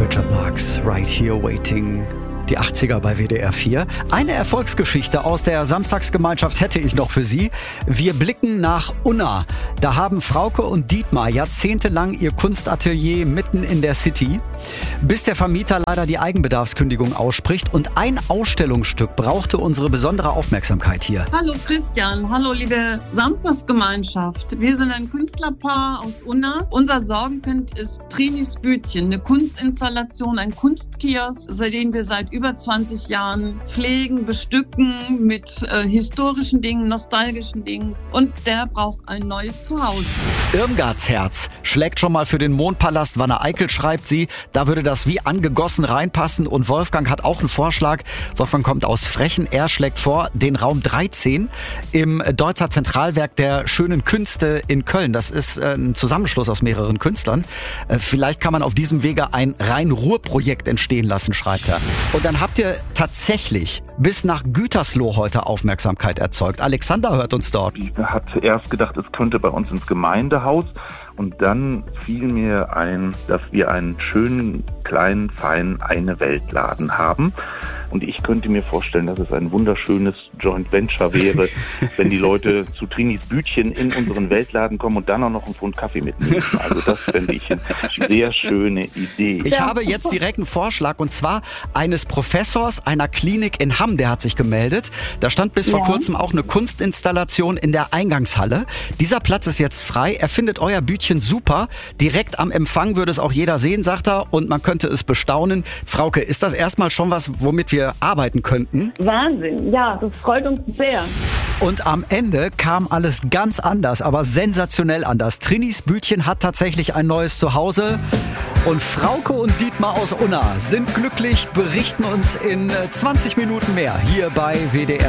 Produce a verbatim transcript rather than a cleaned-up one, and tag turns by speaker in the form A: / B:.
A: Richard Marx, Right Here Waiting. Die achtziger bei W D R vier. Eine Erfolgsgeschichte aus der Samstagsgemeinschaft hätte ich noch für Sie. Wir blicken nach Unna. Da haben Frauke und Dietmar jahrzehntelang ihr Kunstatelier mitten in der City, bis der Vermieter leider die Eigenbedarfskündigung ausspricht. Und ein Ausstellungsstück brauchte unsere besondere Aufmerksamkeit hier.
B: Hallo Christian, hallo liebe Samstagsgemeinschaft. Wir sind ein Künstlerpaar aus Unna. Unser Sorgenkind ist Trinis Bütchen, eine Kunstinstallation, ein Kunstkiosk, seitdem wir seit über zwanzig Jahren pflegen, bestücken mit äh, historischen Dingen, nostalgischen Dingen. Und der braucht ein neues Zuhause.
A: Irmgards Herz schlägt schon mal für den Mondpalast Wanne-Eickel, schreibt sie. Da würde das wie angegossen reinpassen. Und Wolfgang hat auch einen Vorschlag. Wolfgang kommt aus Frechen. Er schlägt vor, den Raum dreizehn im Deutzer Zentralwerk der schönen Künste in Köln. Das ist äh, ein Zusammenschluss aus mehreren Künstlern. Äh, vielleicht kann man auf diesem Wege ein Rhein-Ruhr-Projekt entstehen lassen, schreibt er. Und dann habt ihr tatsächlich bis nach Gütersloh heute Aufmerksamkeit erzeugt. Alexander hört uns dort.
C: Ich hatte erst gedacht, es könnte bei uns ins Gemeindehaus. Und dann fiel mir ein, dass wir einen schönen, kleinen, feinen Eine-Welt-Laden haben. Und ich könnte mir vorstellen, dass es ein wunderschönes Joint Venture wäre, wenn die Leute zu Trinis Bütchen in unseren Weltladen kommen und dann auch noch einen Pfund Kaffee mitnehmen. Also das fände ich eine sehr schöne Idee.
A: Ich habe jetzt direkt einen Vorschlag, und zwar eines Professors einer Klinik in Hamm, der hat sich gemeldet. Da stand bis vor
B: Ja.
A: kurzem auch eine Kunstinstallation in der Eingangshalle. Dieser Platz ist jetzt frei. Er findet euer Bütchen super. Direkt am Empfang würde es auch jeder sehen, sagt er, und man könnte es bestaunen. Frauke, ist das erstmal schon was, womit wir arbeiten könnten?
D: Wahnsinn, ja, das freut uns sehr.
A: Und am Ende kam alles ganz anders, aber sensationell anders. Trinis Bütchen hat tatsächlich ein neues Zuhause. Und Frauke und Dietmar aus Unna sind glücklich, berichten uns in zwanzig Minuten mehr hier bei W D R.